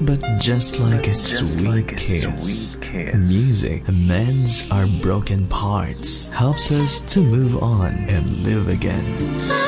But just like a sweet kiss, music mends our broken parts, helps us to move on and live again.